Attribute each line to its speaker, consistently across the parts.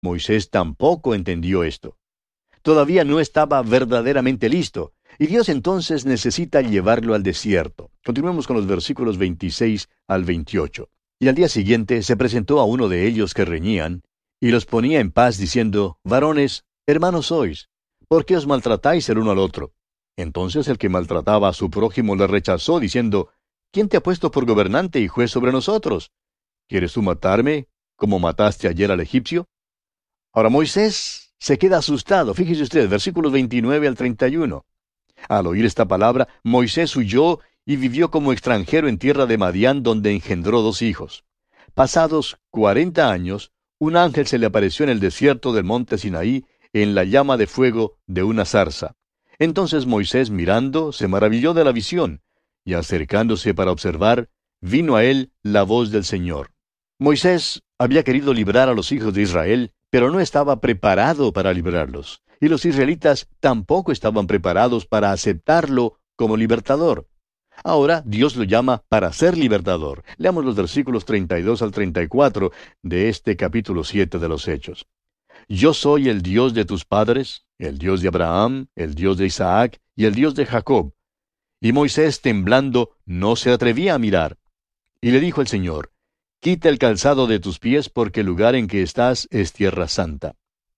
Speaker 1: Moisés tampoco entendió esto. Todavía no estaba verdaderamente listo, y Dios entonces necesita llevarlo al desierto. Continuemos con los versículos 26 al 28. Y al día siguiente se presentó a uno de ellos que reñían, y los ponía en paz diciendo, varones, hermanos sois, ¿por qué os maltratáis el uno al otro? Entonces el que maltrataba a su prójimo le rechazó, diciendo, ¿quién te ha puesto por gobernante y juez sobre nosotros? ¿Quieres tú matarme, como mataste ayer al egipcio? Ahora Moisés se queda asustado. Fíjese usted, versículos 29 al 31. Al oír esta palabra, Moisés huyó y vivió como extranjero en tierra de Madián, donde engendró 2 hijos. Pasados 40 años, un ángel se le apareció en el desierto del monte Sinaí, en la llama de fuego de una zarza. Entonces Moisés, mirando, se maravilló de la visión, y acercándose para observar, vino a él la voz del Señor. Moisés había querido librar a los hijos de Israel, pero no estaba preparado para librarlos, y los israelitas tampoco estaban preparados para aceptarlo como libertador. Ahora Dios lo llama para ser libertador. Leamos los versículos 32 al 34 de este capítulo 7 de los Hechos. Yo soy el Dios de tus padres, el Dios de Abraham, el Dios de Isaac y el Dios de Jacob. Y Moisés, temblando, no se atrevía a mirar. Y le dijo el Señor, quita el calzado de tus pies, porque el lugar en que estás es tierra santa.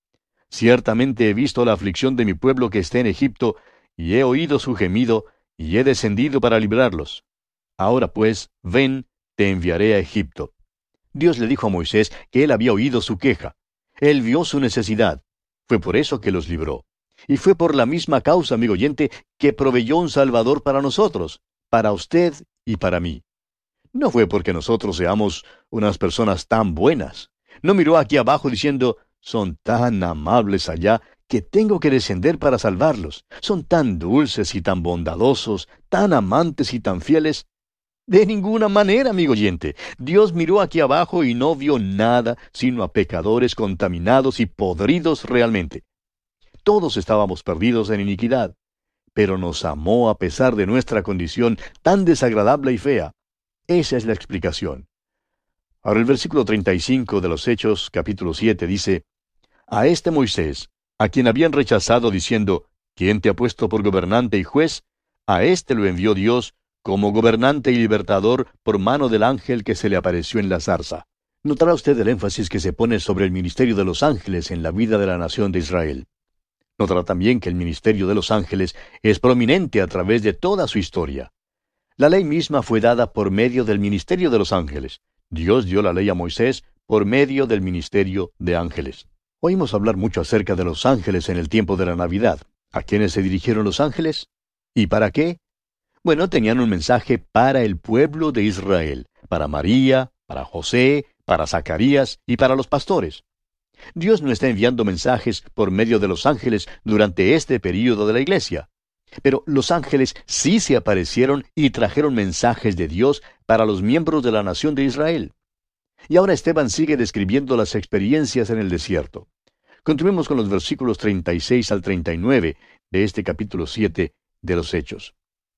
Speaker 1: Ciertamente he visto la aflicción de mi pueblo que está en Egipto, y he oído su gemido, y he descendido para librarlos. Ahora pues, ven, te enviaré a Egipto. Dios le dijo a Moisés que él había oído su queja. Él vio su necesidad. Fue por eso que los libró. Y fue por la misma causa, amigo oyente, que proveyó un Salvador para nosotros, para usted y para mí. No fue porque nosotros seamos unas personas tan buenas. No miró aquí abajo diciendo, son tan amables allá que tengo que descender para salvarlos. Son tan dulces y tan bondadosos, tan amantes y tan fieles. De ninguna manera, amigo oyente. Dios miró aquí abajo y no vio nada sino a pecadores contaminados y podridos realmente. Todos estábamos perdidos en iniquidad, pero nos amó a pesar de nuestra condición tan desagradable y fea. Esa es la explicación. Ahora el versículo 35 de los Hechos, capítulo 7, dice, a este Moisés, a quien habían rechazado diciendo, ¿quién te ha puesto por gobernante y juez? A éste lo envió Dios como gobernante y libertador por mano del ángel que se le apareció en la zarza. Notará usted el énfasis que se pone sobre el ministerio de los ángeles en la vida de la nación de Israel. Notará también que el ministerio de los ángeles es prominente a través de toda su historia. La ley misma fue dada por medio del ministerio de los ángeles. Dios dio la ley a Moisés por medio del ministerio de ángeles. Oímos hablar mucho acerca de los ángeles en el tiempo de la Navidad. ¿A quiénes se dirigieron los ángeles? ¿Y para qué? Bueno, tenían un mensaje para el pueblo de Israel, para María, para José, para Zacarías y para los pastores. Dios no está enviando mensajes por medio de los ángeles durante este período de la iglesia. Pero los ángeles sí se aparecieron y trajeron mensajes de Dios para los miembros de la nación de Israel. Y ahora Esteban sigue describiendo las experiencias en el desierto. Continuemos con los versículos 36 al 39 de este capítulo 7 de los Hechos.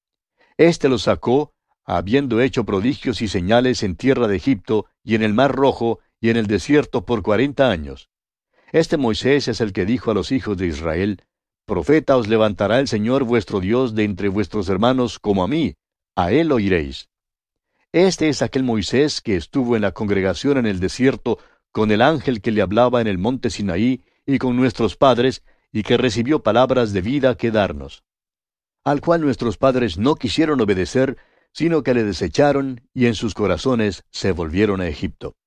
Speaker 1: Este los sacó, habiendo hecho prodigios y señales en tierra de Egipto y en el Mar Rojo y en el desierto por 40 años. Este Moisés es el que dijo a los hijos de Israel, profeta os levantará el Señor vuestro Dios de entre vuestros hermanos como a mí, a él oiréis. Este es aquel Moisés que estuvo en la congregación en el desierto con el ángel que le hablaba en el monte Sinaí y con nuestros padres, y que recibió palabras de vida que darnos. Al cual nuestros padres no quisieron obedecer, sino que le desecharon, y en sus corazones se volvieron a Egipto.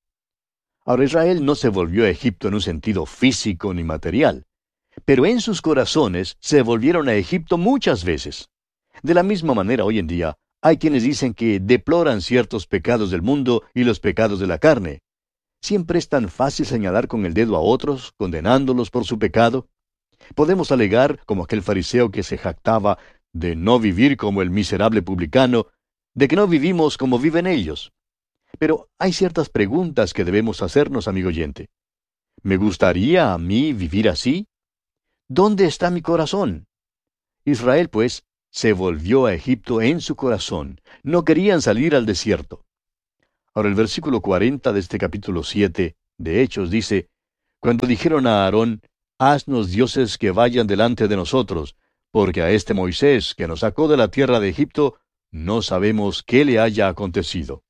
Speaker 1: Ahora Israel no se volvió a Egipto en un sentido físico ni material, pero en sus corazones se volvieron a Egipto muchas veces. De la misma manera hoy en día, hay quienes dicen que deploran ciertos pecados del mundo y los pecados de la carne. Siempre es tan fácil señalar con el dedo a otros, condenándolos por su pecado. Podemos alegar, como aquel fariseo que se jactaba de no vivir como el miserable publicano, de que no vivimos como viven ellos. Pero hay ciertas preguntas que debemos hacernos, amigo oyente. ¿Me gustaría a mí vivir así? ¿Dónde está mi corazón? Israel, pues, se volvió a Egipto en su corazón. No querían salir al desierto. Ahora el versículo 40 de este capítulo 7 de Hechos dice, cuando dijeron a Aarón, «Haznos dioses que vayan delante de nosotros, porque a este Moisés, que nos sacó de la tierra de Egipto, no sabemos qué le haya acontecido».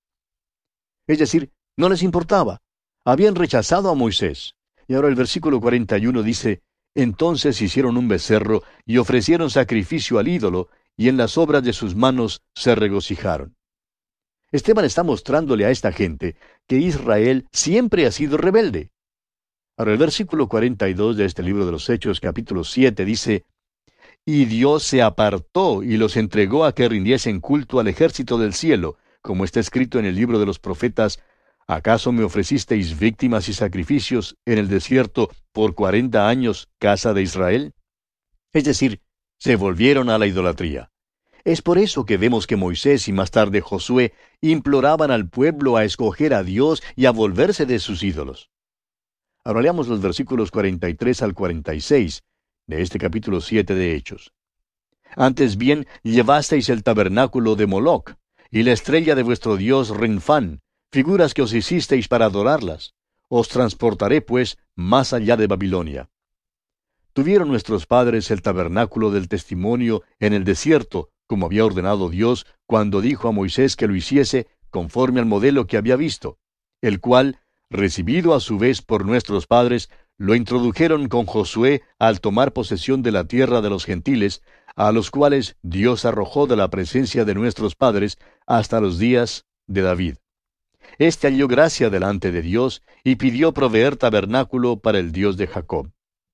Speaker 1: Es decir, no les importaba. Habían rechazado a Moisés. Y ahora el versículo 41 dice, «Entonces hicieron un becerro y ofrecieron sacrificio al ídolo, y en las obras de sus manos se regocijaron». Esteban está mostrándole a esta gente que Israel siempre ha sido rebelde. Ahora el versículo 42 de este libro de los Hechos, capítulo 7, dice, «Y Dios se apartó y los entregó a que rindiesen culto al ejército del cielo, como está escrito en el libro de los profetas, ¿acaso me ofrecisteis víctimas y sacrificios en el desierto por 40 años, casa de Israel?» Es decir, se volvieron a la idolatría. Es por eso que vemos que Moisés y más tarde Josué imploraban al pueblo a escoger a Dios y a volverse de sus ídolos. Ahora leamos los versículos 43 al 46 de este capítulo 7 de Hechos. «Antes bien llevasteis el tabernáculo de Moloc, y la estrella de vuestro dios Renfán, figuras que os hicisteis para adorarlas. Os transportaré, pues, más allá de Babilonia. Tuvieron nuestros padres el tabernáculo del testimonio en el desierto, como había ordenado Dios, cuando dijo a Moisés que lo hiciese, conforme al modelo que había visto, el cual, recibido a su vez por nuestros padres, lo introdujeron con Josué al tomar posesión de la tierra de los gentiles, a los cuales Dios arrojó de la presencia de nuestros padres hasta los días de David. Este halló gracia delante de Dios y pidió proveer tabernáculo para el Dios de Jacob».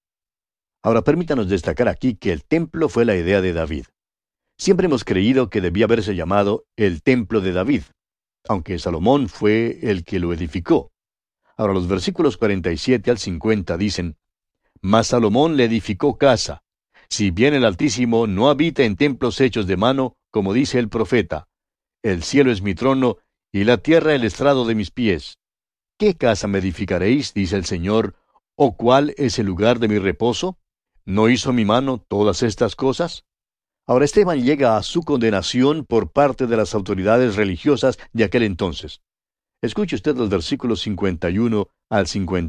Speaker 1: Ahora permítanos destacar aquí que el templo fue la idea de David. Siempre hemos creído que debía haberse llamado el templo de David, aunque Salomón fue el que lo edificó. Ahora los versículos 47 al 50 dicen, «Mas Salomón le edificó casa. Si bien el Altísimo no habita en templos hechos de mano, como dice el profeta, el cielo es mi trono, y la tierra el estrado de mis pies. ¿Qué casa me edificaréis, dice el Señor, o cuál es el lugar de mi reposo? ¿No hizo mi mano todas estas cosas?». Ahora Esteban llega a su condenación por parte de las autoridades religiosas de aquel entonces. Escuche usted los versículos 51 al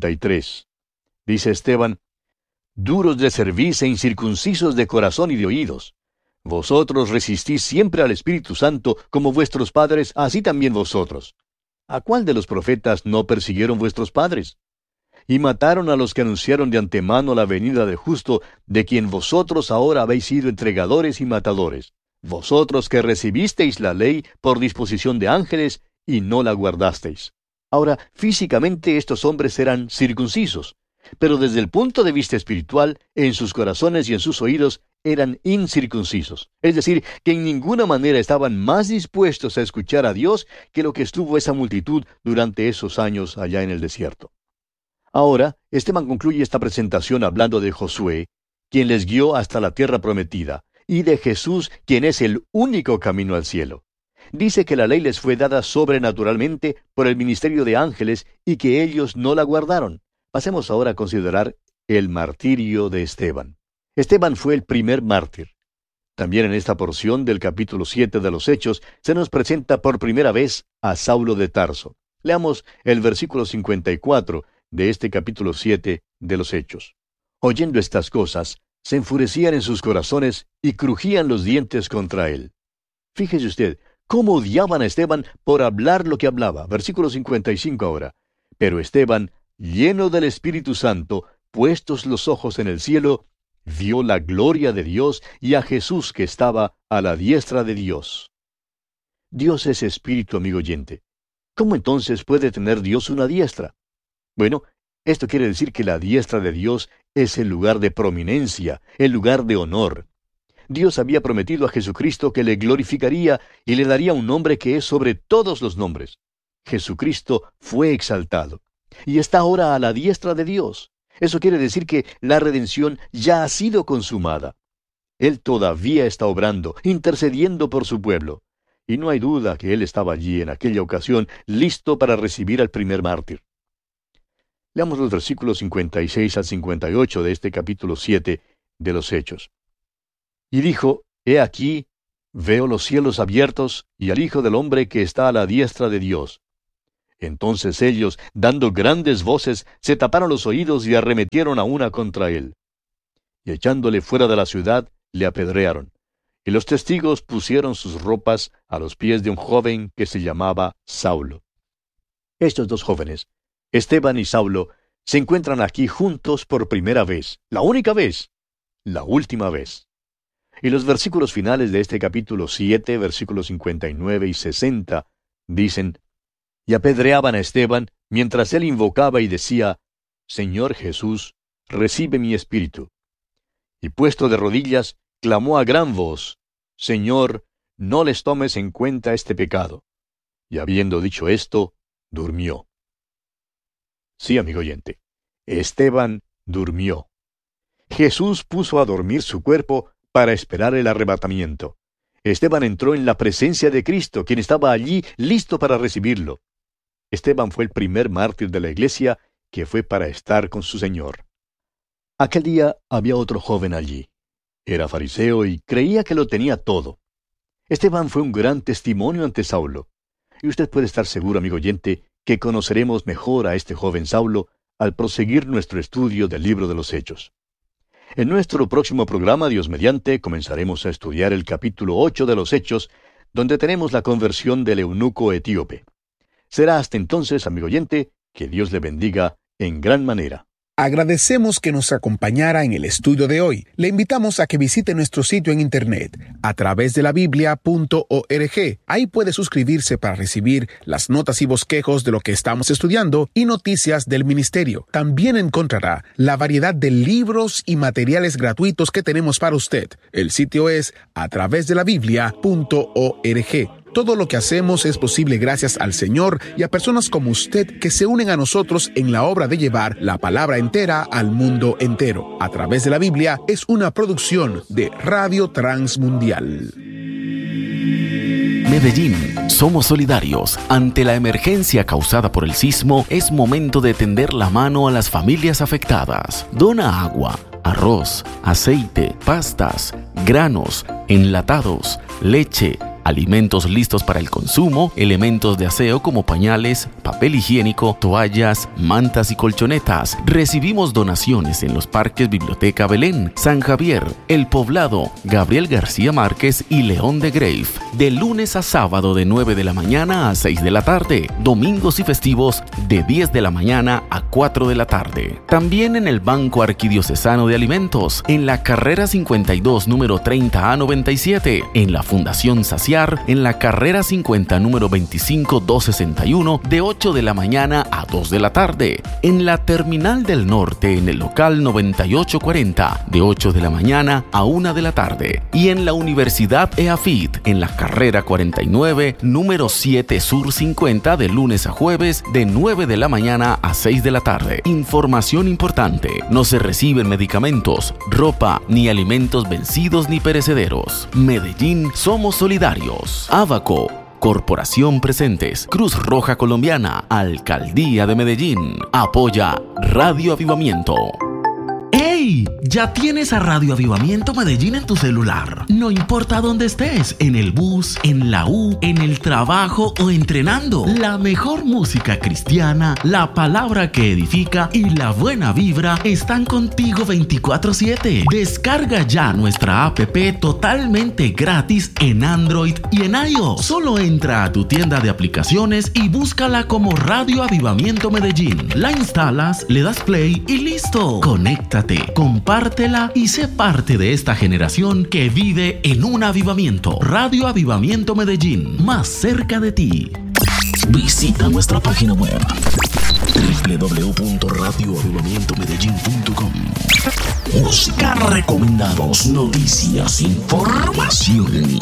Speaker 1: 53. Dice Esteban, «Duros de cerviz e incircuncisos de corazón y de oídos. Vosotros resistís siempre al Espíritu Santo, como vuestros padres, así también vosotros. ¿A cuál de los profetas no persiguieron vuestros padres? Y mataron a los que anunciaron de antemano la venida del justo, de quien vosotros ahora habéis sido entregadores y matadores. Vosotros que recibisteis la ley por disposición de ángeles, y no la guardasteis». Ahora, físicamente estos hombres eran circuncisos, pero desde el punto de vista espiritual, en sus corazones y en sus oídos, eran incircuncisos. Es decir, que en ninguna manera estaban más dispuestos a escuchar a Dios que lo que estuvo esa multitud durante esos años allá en el desierto. Ahora, Esteban concluye esta presentación hablando de Josué, quien les guió hasta la tierra prometida, y de Jesús, quien es el único camino al cielo. Dice que la ley les fue dada sobrenaturalmente por el ministerio de ángeles y que ellos no la guardaron. Pasemos ahora a considerar el martirio de Esteban. Esteban fue el primer mártir. También en esta porción del capítulo 7 de los Hechos se nos presenta por primera vez a Saulo de Tarso. Leamos el versículo 54 de este capítulo 7 de los Hechos. «Oyendo estas cosas, se enfurecían en sus corazones y crujían los dientes contra él». Fíjese usted, cómo odiaban a Esteban por hablar lo que hablaba. Versículo 55 ahora. «Pero Esteban, lleno del Espíritu Santo, puestos los ojos en el cielo, vio la gloria de Dios y a Jesús que estaba a la diestra de Dios». Dios es espíritu, amigo oyente. ¿Cómo entonces puede tener Dios una diestra? Bueno, esto quiere decir que la diestra de Dios es el lugar de prominencia, el lugar de honor. Dios había prometido a Jesucristo que le glorificaría y le daría un nombre que es sobre todos los nombres. Jesucristo fue exaltado y está ahora a la diestra de Dios. Eso quiere decir que la redención ya ha sido consumada. Él todavía está obrando, intercediendo por su pueblo. Y no hay duda que Él estaba allí en aquella ocasión, listo para recibir al primer mártir. Leamos los versículos 56 al 58 de este capítulo 7 de los Hechos. «Y dijo, He aquí, veo los cielos abiertos, y al Hijo del Hombre que está a la diestra de Dios. Entonces ellos, dando grandes voces, se taparon los oídos y arremetieron a una contra él. Y echándole fuera de la ciudad, le apedrearon. Y los testigos pusieron sus ropas a los pies de un joven que se llamaba Saulo. Estos dos jóvenes, Esteban y Saulo, se encuentran aquí juntos por primera vez, la única vez, la última vez. Y los versículos finales de este capítulo 7, versículos 59 y 60, dicen: Y apedreaban a Esteban, mientras él invocaba y decía: Señor Jesús, recibe mi espíritu. Y puesto de rodillas, clamó a gran voz: Señor, no les tomes en cuenta este pecado. Y habiendo dicho esto, durmió. Sí, amigo oyente, Esteban durmió. Jesús puso a dormir su cuerpo para esperar el arrebatamiento. Esteban entró en la presencia de Cristo, quien estaba allí listo para recibirlo. Esteban fue el primer mártir de la iglesia que fue para estar con su Señor. Aquel día había otro joven allí. Era fariseo y creía que lo tenía todo. Esteban fue un gran testimonio ante Saulo. Y usted puede estar seguro, amigo oyente, que conoceremos mejor a este joven Saulo al proseguir nuestro estudio del libro de los Hechos. En nuestro próximo programa, Dios mediante, comenzaremos a estudiar el capítulo 8 de los Hechos, donde tenemos la conversión del eunuco etíope. Será hasta entonces, amigo oyente, que Dios le bendiga en gran manera.
Speaker 2: Agradecemos que nos acompañara en el estudio de hoy. Le invitamos a que visite nuestro sitio en internet a través de la biblia.org. Ahí puede suscribirse para recibir las notas y bosquejos de lo que estamos estudiando y noticias del ministerio. También encontrará la variedad de libros y materiales gratuitos que tenemos para usted. El sitio es a través de la biblia.org. Todo lo que hacemos es posible gracias al Señor y a personas como usted que se unen a nosotros en la obra de llevar la palabra entera al mundo entero. A través de la Biblia es una producción de Radio Transmundial.
Speaker 3: Medellín, somos solidarios. Ante la emergencia causada por el sismo, es momento de tender la mano a las familias afectadas. Dona agua, arroz, aceite, pastas, granos, enlatados, leche, alimentos listos para el consumo, elementos de aseo como pañales, papel higiénico, toallas, mantas y colchonetas. Recibimos donaciones en los parques Biblioteca Belén, San Javier, El Poblado, Gabriel García Márquez y León de Grave. De lunes a sábado de 9 de la mañana a 6 de la tarde. Domingos y festivos de 10 de la mañana a 4 de la tarde. También en el Banco Arquidiocesano de Alimentos, en la carrera 52, número 30A97, en la Fundación Saciar, en la carrera 50, número 25261, de 8 de la mañana a 2 de la tarde. En la Terminal del Norte, en el local 9840, de 8 de la mañana a 1 de la tarde. Y en la Universidad EAFIT, en la carrera 49, número 7 Sur 50, de lunes a jueves, de 9 de la mañana a 6 de la tarde. Información importante: no se reciben medicamentos, ropa, ni alimentos vencidos ni perecederos. Medellín, somos solidarios. Abaco, Corporación Presentes, Cruz Roja Colombiana, Alcaldía de Medellín. Apoya Radio Avivamiento. ¡Hey! Ya tienes a Radio Avivamiento Medellín en tu celular. No importa dónde estés, en el bus, en la U, en el trabajo o entrenando. La mejor música cristiana, la palabra que edifica y la buena vibra están contigo 24/7. Descarga ya nuestra app totalmente gratis en Android y en iOS. Solo entra a tu tienda de aplicaciones y búscala como Radio Avivamiento Medellín. La instalas, le das play y listo. Conéctate, compártela y sé parte de esta generación que vive en un avivamiento. Radio Avivamiento Medellín, más cerca de ti. Visita nuestra página web www.radioavivamientomedellin.com. Música, recomendados, noticias, información.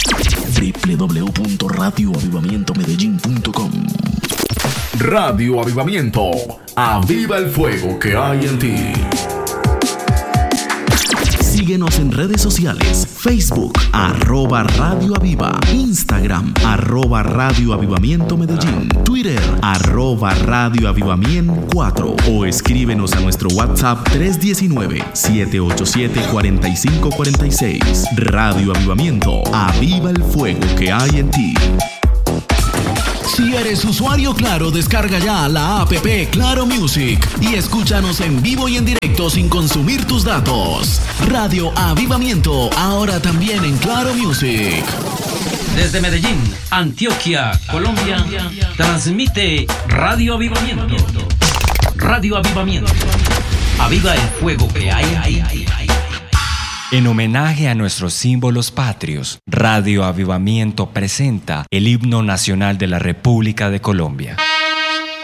Speaker 3: www.radioavivamientomedellin.com. Radio Avivamiento, aviva el fuego que hay en ti. Síguenos en redes sociales: Facebook, @Radio Aviva, Instagram, @Radio Avivamiento Medellín, Twitter, @Radio Avivamiento 4, o escríbenos a nuestro WhatsApp 319-787-4546. Radio Avivamiento, aviva el fuego que hay en ti. Si eres usuario Claro, descarga ya la app Claro Music y escúchanos en vivo y en directo sin consumir tus datos. Radio Avivamiento, ahora también en Claro Music.
Speaker 4: Desde Medellín, Antioquia, Colombia, transmite Radio Avivamiento. Radio Avivamiento. Aviva el fuego que hay ahí.
Speaker 5: En homenaje a nuestros símbolos patrios, Radio Avivamiento presenta el himno nacional de la República de Colombia.